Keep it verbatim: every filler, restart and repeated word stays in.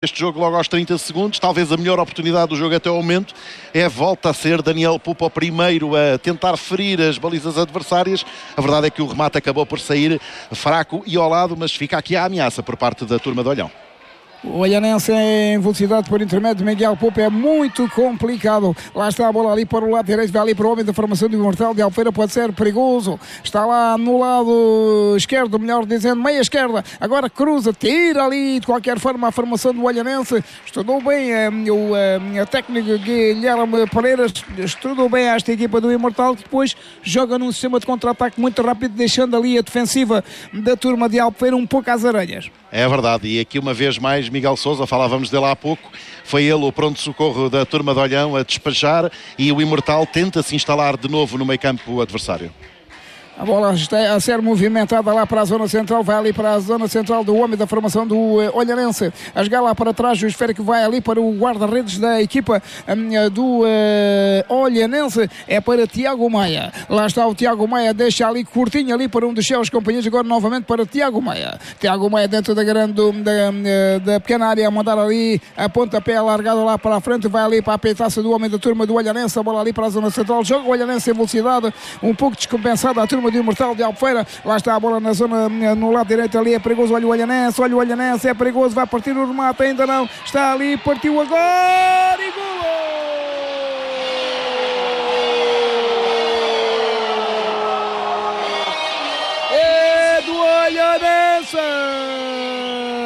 Este jogo logo aos trinta segundos, talvez a melhor oportunidade do jogo até ao momento, é volta a ser Daniel Pupa o primeiro a tentar ferir as balizas adversárias. A verdade é que o remate acabou por sair fraco e ao lado, mas fica aqui a ameaça por parte da turma de Olhão. O Olhanense em velocidade por intermédio de Miguel Pupa é muito complicado. Lá está a bola ali para o lado direito, vai ali para o homem da formação do Imortal de Albufeira, pode ser perigoso. Está lá no lado esquerdo, melhor dizendo, meia esquerda. Agora cruza, tira ali de qualquer forma a formação do Olhanense. Estudou bem eh, o eh, técnico Guilherme Pereira, estudou bem esta equipa do Imortal, que depois joga num sistema de contra-ataque muito rápido, deixando ali a defensiva da turma de Albufeira um pouco às aranhas. É verdade, e aqui uma vez mais Miguel Sousa, falávamos dele há pouco, foi ele o pronto-socorro da turma de Olhão a despejar e o Imortal tenta se instalar de novo no meio-campo adversário. A bola está a ser movimentada lá para a zona central, vai ali para a zona central do homem da formação do uh, Olhanense. A jogar lá para trás, o esférico vai ali para o guarda-redes da equipa um, do uh, Olhanense. É para Tiago Maia. Lá está o Tiago Maia, deixa ali curtinho ali para um dos seus companheiros. Agora novamente para Tiago Maia. Tiago Maia dentro da grande da, da pequena área, a mandar ali a pontapé alargado lá para a frente. Vai ali para a peitaça do homem da turma do Olhanense. A bola ali para a zona central. Joga o Olhanense em velocidade, um pouco descompensada a turma do Imortal de Albufeira. Lá está a bola na zona, no lado direito ali, é perigoso, olha o Olhanense, olha o Olhanense, é perigoso, vai partir o remate, ainda não, está ali, partiu agora e gol! É do Olhanense!